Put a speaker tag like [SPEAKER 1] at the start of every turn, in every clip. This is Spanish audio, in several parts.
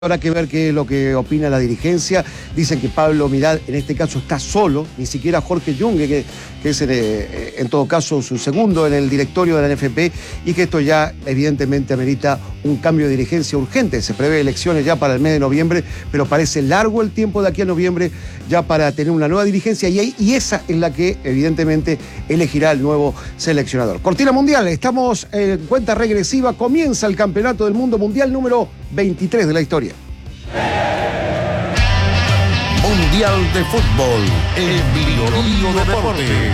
[SPEAKER 1] Habrá que ver qué es lo que opina la dirigencia. Dicen que Pablo Mirad en este caso está solo, ni siquiera Jorge Yungue, que es en todo caso su segundo en el directorio de la NFP, y que esto ya evidentemente amerita un cambio de dirigencia urgente. Se prevé elecciones ya para el mes de noviembre, pero parece largo el tiempo de aquí a noviembre ya para tener una nueva dirigencia, y esa es la que evidentemente elegirá el nuevo seleccionador. Cortina mundial, estamos en cuenta regresiva, comienza el Campeonato del Mundo Mundial número 23 de la historia.
[SPEAKER 2] Mundial de Fútbol en Bio Deportes.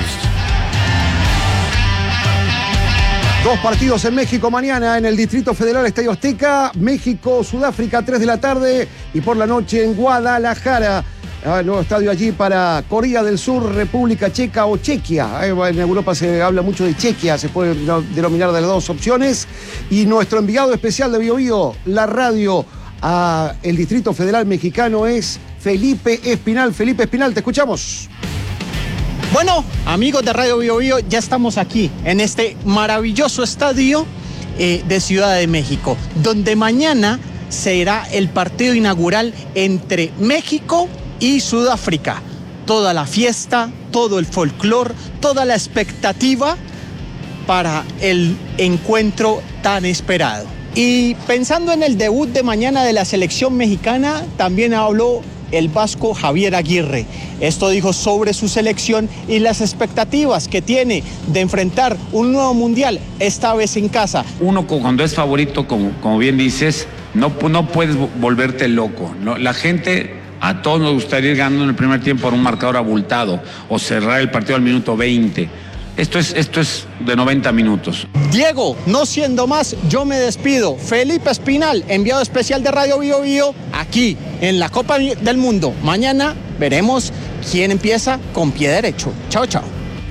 [SPEAKER 1] Dos partidos en México mañana en el Distrito Federal, Estadio Azteca. México, Sudáfrica, 3 de la tarde. Y por la noche en Guadalajara. El nuevo estadio allí para Corea del Sur, República Checa o Chequia. En Europa se habla mucho de Chequia, se puede denominar de las dos opciones. Y nuestro enviado especial de Bio Bio, la radio a el Distrito Federal Mexicano, es Felipe Espinal. Felipe Espinal, te escuchamos.
[SPEAKER 3] Bueno, amigos de Radio Bio Bio, ya estamos aquí en este maravilloso estadio de Ciudad de México, donde mañana será el partido inaugural entre México y Sudáfrica. Toda la fiesta, todo el folclore, toda la expectativa para el encuentro tan esperado. Y pensando en el debut de mañana de la selección mexicana, también habló el vasco Javier Aguirre. Esto dijo sobre su selección y las expectativas que tiene de enfrentar un nuevo mundial, esta vez en casa.
[SPEAKER 4] Uno cuando es favorito, como bien dices, no puedes volverte loco, ¿no? La gente, a todos nos gustaría ir ganando en el primer tiempo por un marcador abultado o cerrar el partido al minuto 20. Esto es de 90 minutos.
[SPEAKER 3] Diego, no siendo más, yo me despido. Felipe Espinal, enviado especial de Radio Bio Bio, aquí en la Copa del Mundo. Mañana veremos quién empieza con pie derecho. Chao, chao.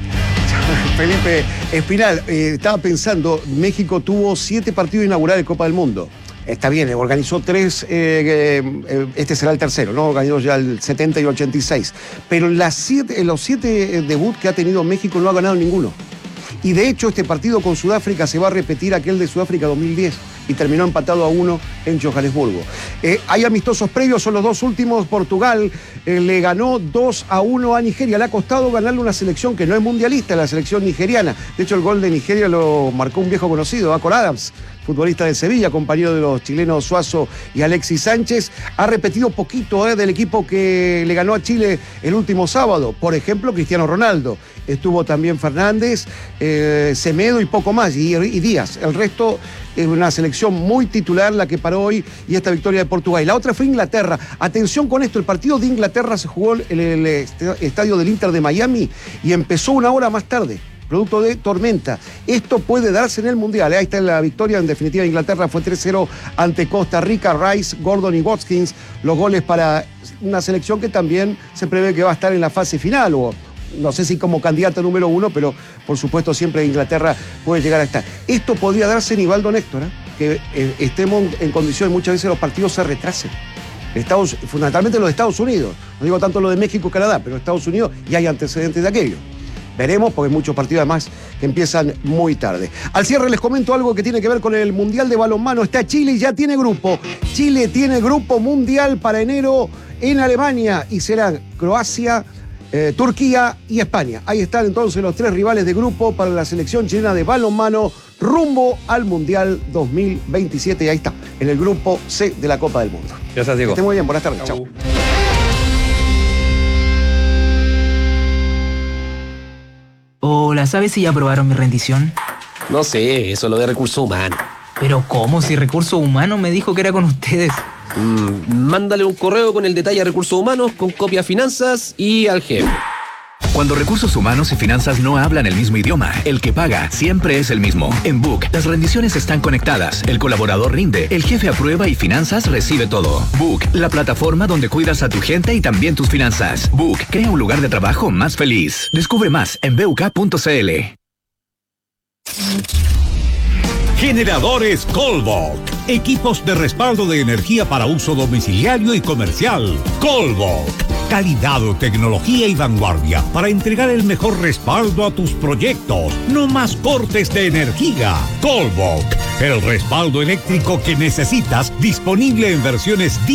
[SPEAKER 1] Felipe Espinal, estaba pensando, México tuvo 7 partidos inaugurales de Copa del Mundo. Está bien, organizó 3, este será el tercero, ¿no? Organizó ya el 70 y 86. Pero en los 7 debuts que ha tenido México no ha ganado ninguno. Y de hecho este partido con Sudáfrica se va a repetir aquel de Sudáfrica 2010 y terminó empatado a 1 en Johannesburgo. Hay amistosos previos, son los 2 últimos. Portugal le ganó 2-1 a Nigeria. Le ha costado ganarle una selección que no es mundialista, la selección nigeriana. De hecho el gol de Nigeria lo marcó un viejo conocido, Akor Adams, futbolista de Sevilla, compañero de los chilenos Suazo y Alexis Sánchez. Ha repetido poquito del equipo que le ganó a Chile el último sábado. Por ejemplo, Cristiano Ronaldo. Estuvo también Fernández, Semedo y poco más, y Díaz. El resto es una selección muy titular la que paró hoy, y esta victoria de Portugal. Y la otra fue Inglaterra. Atención con esto, el partido de Inglaterra se jugó en el estadio del Inter de Miami y empezó 1 hora más tarde, producto de tormenta. Esto puede darse en el Mundial. Ahí está la victoria, en definitiva. Inglaterra fue 3-0 ante Costa Rica. Rice, Gordon y Watkins, los goles para una selección que también se prevé que va a estar en la fase final, o no sé si como candidato número 1, pero por supuesto siempre Inglaterra puede llegar a estar. Esto podría darse en Ivaldo Néctor, que estemos en condiciones, muchas veces los partidos se retrasen. Fundamentalmente los de Estados Unidos, no digo tanto lo de México y Canadá, pero Estados Unidos, y hay antecedentes de aquello. Veremos, porque hay muchos partidos además que empiezan muy tarde. Al cierre les comento algo que tiene que ver con el Mundial de Balonmano. Está Chile y ya tiene grupo. Chile tiene grupo mundial para enero en Alemania, y serán Croacia, Turquía y España. Ahí están entonces los 3 rivales de grupo para la selección chilena de balonmano rumbo al Mundial 2027. Y ahí está, en el grupo C de la Copa del Mundo.
[SPEAKER 5] Gracias, Diego.
[SPEAKER 1] Que esté muy bien, buenas tardes. Chao.
[SPEAKER 6] Hola, ¿sabes si ya aprobaron mi rendición?
[SPEAKER 5] No sé, eso es lo de recursos humanos.
[SPEAKER 6] Pero ¿cómo? Si Recursos Humanos me dijo que era con ustedes.
[SPEAKER 5] Mándale un correo con el detalle a Recursos Humanos, con copia a Finanzas y al jefe.
[SPEAKER 7] Cuando Recursos Humanos y Finanzas no hablan el mismo idioma, el que paga siempre es el mismo. En Book, las rendiciones están conectadas, el colaborador rinde, el jefe aprueba y Finanzas recibe todo. Book, la plataforma donde cuidas a tu gente y también tus finanzas. Book, crea un lugar de trabajo más feliz. Descubre más en buk.cl.
[SPEAKER 2] Generadores Colbach.
[SPEAKER 8] Equipos de respaldo de energía para uso domiciliario y comercial. Colbok. Calidad, tecnología y vanguardia para entregar el mejor respaldo a tus proyectos. No más cortes de energía. Colbok. El respaldo eléctrico que necesitas, disponible en versiones